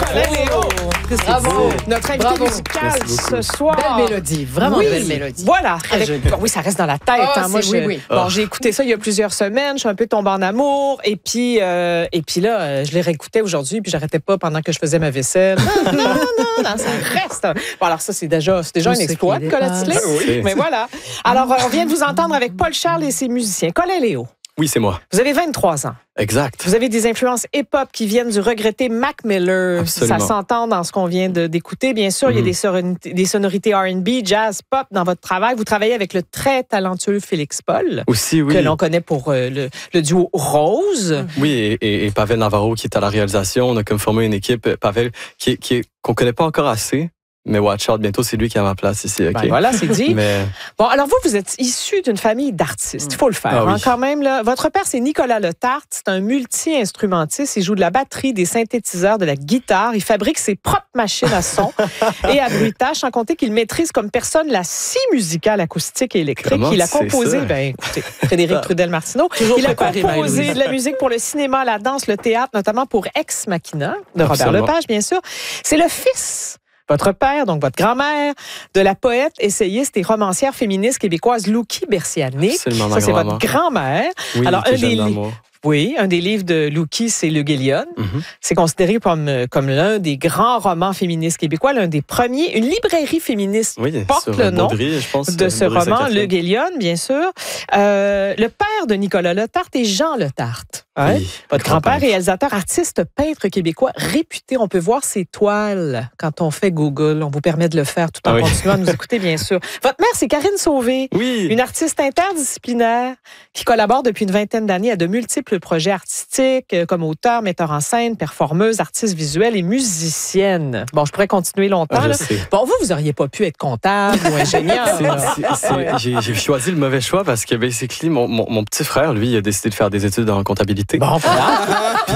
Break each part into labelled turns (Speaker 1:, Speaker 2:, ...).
Speaker 1: Léo.
Speaker 2: Bravo.
Speaker 1: Notre invité musical ce soir.
Speaker 2: Belle mélodie, vraiment belle mélodie.
Speaker 1: Voilà. Oui, ça reste dans la tête. Moi, j'ai écouté ça il y a plusieurs semaines. Je suis un peu tombée en amour. Et puis là, je les réécoutais aujourd'hui. Puis j'arrêtais pas pendant que je faisais ma vaisselle. Non, ça reste. Bon, alors ça, c'est déjà un exploit de Colin Titley.
Speaker 3: Oui.
Speaker 1: Mais voilà. Alors, on vient de vous entendre avec Paul Charles et ses musiciens. Colin Léo.
Speaker 3: Oui, c'est moi.
Speaker 1: Vous avez 23 ans.
Speaker 3: Exact.
Speaker 1: Vous avez des influences hip-hop qui viennent du regretté Mac Miller.
Speaker 3: Absolument.
Speaker 1: Ça s'entend dans ce qu'on vient d'écouter. Bien sûr, il y a des sonorités R&B, jazz, pop dans votre travail. Vous travaillez avec le très talentueux Félix Paul.
Speaker 3: Aussi, oui.
Speaker 1: Que l'on connaît pour le duo Rose.
Speaker 3: Oui, et Pavel Navarro qui est à la réalisation. On a comme formé une équipe, Pavel, qu'on connaît pas encore assez. Mais watch out, bientôt, c'est lui qui est à ma place ici. Okay?
Speaker 1: Ben voilà, c'est dit.
Speaker 3: Mais...
Speaker 1: Bon, alors vous êtes issu d'une famille d'artistes. Il faut le faire,
Speaker 3: oui.
Speaker 1: quand même. Là. Votre père, c'est Nicolas Letarte. C'est un multi-instrumentiste. Il joue de la batterie, des synthétiseurs, de la guitare. Il fabrique ses propres machines à son et à bruitage, sans compter qu'il maîtrise comme personne la scie musicale acoustique et électrique.
Speaker 3: Comment
Speaker 1: Il a composé,
Speaker 3: écoutez,
Speaker 1: Frédéric Trudel-Martineau. Il a composé de la musique pour le cinéma, la danse, le théâtre, notamment pour Ex Machina, de Robert Lepage, bien sûr. C'est le fils... Votre père, donc votre grand-mère, de la poète, essayiste et romancière féministe québécoise Loukie Bercianek.
Speaker 3: Absolument,
Speaker 1: ça, c'est votre grand-mère.
Speaker 3: Oui,
Speaker 1: alors, un des livres de Loukie, c'est Le Guélion. C'est considéré comme l'un des grands romans féministes québécois, l'un des premiers. Une librairie féministe porte le nom de ce roman, Le Guélion, bien sûr. Le père de Nicolas Letarte est Jean Letarte. Oui, votre grand-père, réalisateur, artiste, peintre québécois réputé. On peut voir ses toiles quand on fait Google. On vous permet de le faire tout en continuant à nous écouter, bien sûr. Votre mère, c'est Karine Sauvé, une artiste interdisciplinaire qui collabore depuis une vingtaine d'années à de multiples projets artistiques comme auteur, metteur en scène, performeuse, artiste visuelle et musicienne. Bon, je pourrais continuer longtemps. Bon, vous auriez pas pu être comptable ou ingénieur.
Speaker 3: J'ai choisi le mauvais choix parce que, basically, mon petit frère, lui, il a décidé de faire des études en comptabilité.
Speaker 1: Bon, voilà.
Speaker 3: Puis,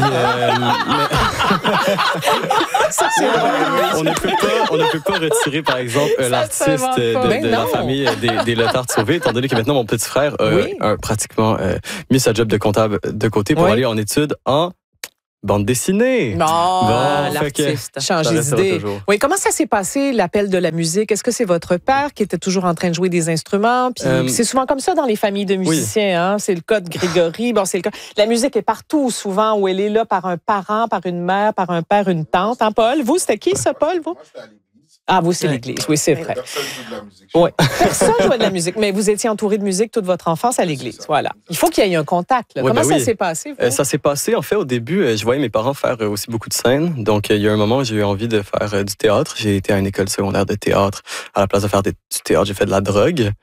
Speaker 3: on ne peut pas retirer, par exemple, l'artiste de la famille des Letarte Sauvé, étant donné que maintenant, mon petit frère a pratiquement mis sa job de comptable de côté pour aller en études en bande dessinée.
Speaker 1: L'artiste. Changer d'idée. Oui, comment ça s'est passé, l'appel de la musique? Est-ce que c'est votre père qui était toujours en train de jouer des instruments? Puis c'est souvent comme ça dans les familles de musiciens. Hein? C'est le cas de Grégory. Bon, c'est le cas. La musique est partout, souvent, où elle est là par un parent, par une mère, par un père, une tante. Hein, Paul? Vous, c'était qui, ça, Paul? Vous? Ah, vous, c'est l'église. Oui, c'est vrai.
Speaker 4: Personne joue de la musique.
Speaker 1: Oui. Personne jouait de la musique, mais vous étiez entouré de musique toute votre enfance à l'église. Voilà. Il faut qu'il y ait un contact. Là. Comment ça s'est passé, vous?
Speaker 3: Ça s'est passé, en fait, au début, je voyais mes parents faire aussi beaucoup de scènes. Donc, il y a eu un moment où j'ai eu envie de faire du théâtre. J'ai été à une école secondaire de théâtre. À la place de faire du théâtre, j'ai fait de la drogue.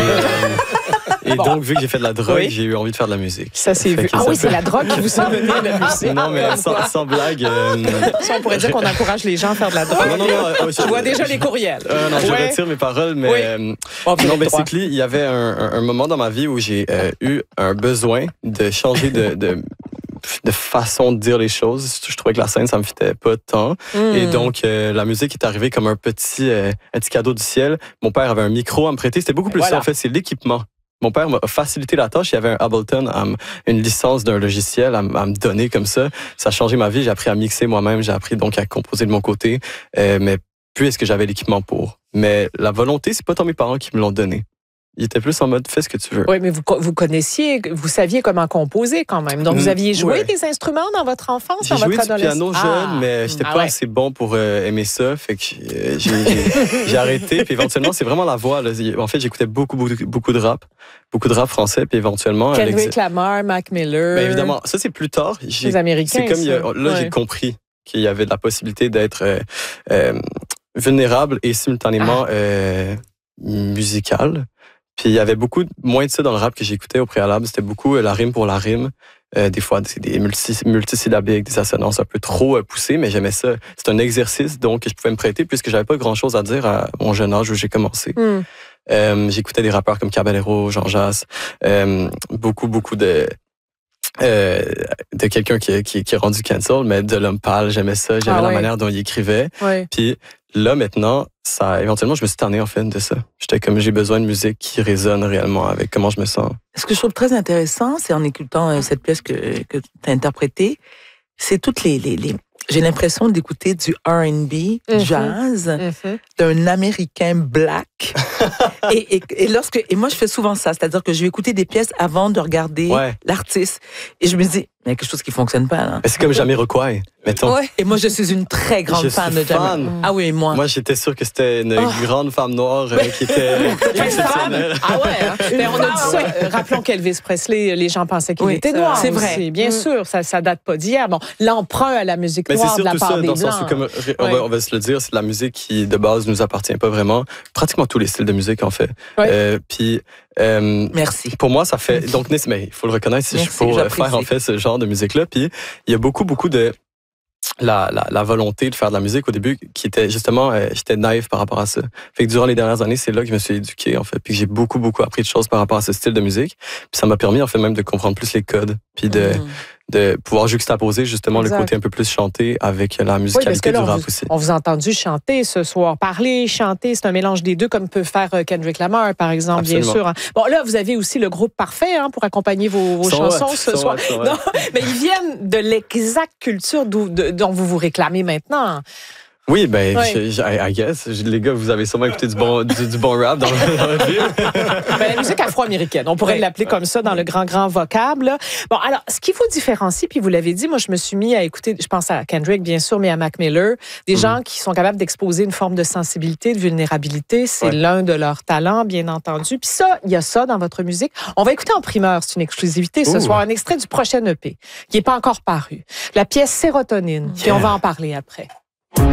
Speaker 3: Et donc, vu que j'ai fait de la drogue, j'ai eu envie de faire de la musique.
Speaker 1: Ça s'est vu. Ah oui, c'est la drogue qui vous a mené à la musique.
Speaker 3: Non, mais sans blague.
Speaker 1: Ça, on pourrait dire qu'on encourage les gens à faire de la drogue.
Speaker 3: Non,
Speaker 1: je vois déjà les courriels.
Speaker 3: Non, je retire mes paroles, mais non, basically, il y avait un moment dans ma vie où j'ai eu un besoin de changer de façon de dire les choses. Je trouvais que la scène, ça me fitait pas tant. Et donc, la musique est arrivée comme un petit cadeau du ciel. Mon père avait un micro à me prêter. C'était beaucoup plus ça, en fait. C'est l'équipement. Mon père m'a facilité la tâche. Il y avait un Ableton, une licence d'un logiciel à me donner comme ça. Ça a changé ma vie. J'ai appris à mixer moi-même. J'ai appris donc à composer de mon côté. Mais puisque j'avais l'équipement pour. Mais la volonté, c'est pas tant mes parents qui me l'ont donné. Il était plus en mode fais ce que tu veux.
Speaker 1: Oui, mais vous saviez comment composer quand même. Donc, vous aviez joué des instruments dans votre enfance, dans votre adolescence?
Speaker 3: J'ai joué du piano jeune, mais j'étais pas assez bon pour aimer ça. Fait que j'ai arrêté. Puis éventuellement, c'est vraiment la voix. Là. En fait, j'écoutais beaucoup de rap français. Puis éventuellement...
Speaker 1: Kendrick Lamar, Mac Miller...
Speaker 3: Bien évidemment, ça, c'est plus tard.
Speaker 1: Les Américains,
Speaker 3: c'est comme j'ai compris qu'il y avait de la possibilité d'être vulnérable et simultanément musical. Puis il y avait beaucoup moins de ça dans le rap que j'écoutais au préalable. C'était beaucoup la rime pour la rime. Des fois, c'est des multisyllabiques, des assonances un peu trop poussées, mais j'aimais ça. C'est un exercice donc que je pouvais me prêter puisque j'avais pas grand-chose à dire à mon jeune âge où j'ai commencé. J'écoutais des rappeurs comme Caballero, Jean Jass, beaucoup de quelqu'un qui est rendu cancel, mais de l'homme pâle, j'aimais ça. J'aimais la manière dont il écrivait. Puis là, maintenant, éventuellement, je me suis tanné en fait de ça. J'étais comme, j'ai besoin de musique qui résonne réellement avec comment je me sens.
Speaker 2: Ce que je trouve très intéressant, c'est en écoutant cette pièce que tu as interprétée, c'est toutes j'ai l'impression d'écouter du R&B, jazz, d'un Américain black. et moi, je fais souvent ça. C'est-à-dire que je vais écouter des pièces avant de regarder l'artiste. Et je me dis, il y a quelque chose qui fonctionne pas, là.
Speaker 3: C'est comme Jamiroquai, mettons.
Speaker 2: Ouais. Et moi, je suis une très grande fan de Jamiroquai. Ah oui, moi.
Speaker 3: Moi, j'étais sûr que c'était une grande femme noire qui était exceptionnelle.
Speaker 1: Ah ouais, hein? Mais on a dit ça. Rappelons qu'Elvis Presley, les gens pensaient qu'il était noir.
Speaker 2: C'est vrai.
Speaker 1: Bien sûr, ça date pas d'hier. Bon, l'emprunt à la musique noire de la part des Blancs.
Speaker 3: Comme, on va se le dire, c'est de la musique qui, de base, nous appartient pas vraiment. Pratiquement tous les styles de musique, en fait. Puis...
Speaker 2: merci.
Speaker 3: Pour moi, ça fait... Donc, mais il faut le reconnaître, si je peux faire, en fait, ce genre de musique-là. Puis, il y a beaucoup de... La volonté de faire de la musique au début qui était justement, j'étais naïf par rapport à ça. Fait que durant les dernières années, c'est là que je me suis éduqué, en fait. Puis j'ai beaucoup appris de choses par rapport à ce style de musique. Puis ça m'a permis, en fait, même de comprendre plus les codes. Puis de pouvoir juxtaposer justement le côté un peu plus chanté avec la musicalité du rap aussi.
Speaker 1: On vous a entendu chanter ce soir. Parler, chanter, c'est un mélange des deux, comme peut faire Kendrick Lamar, par exemple, bien sûr. Hein. Bon, là, vous avez aussi le groupe parfait pour accompagner vos chansons ce soir. Non, mais ils viennent de l'exacte culture dont vous réclamez maintenant.
Speaker 3: Oui, ben, I guess. Les gars, vous avez sûrement écouté du bon rap dans votre vie.
Speaker 1: La musique afro-américaine, on pourrait l'appeler comme ça dans le grand vocable. Bon, alors, ce qui vous différencie, puis vous l'avez dit, moi, je me suis mis à écouter, je pense à Kendrick, bien sûr, mais à Mac Miller, des gens qui sont capables d'exposer une forme de sensibilité, de vulnérabilité. C'est l'un de leurs talents, bien entendu. Puis ça, il y a ça dans votre musique. On va écouter en primeur, c'est une exclusivité ce soir, un extrait du prochain EP, qui n'est pas encore paru. La pièce Sérotonine, puis on va en parler après.